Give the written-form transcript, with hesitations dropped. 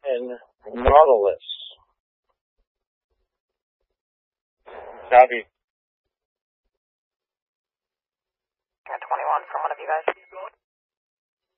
and Nautilus. Copy. 21 from one of you guys.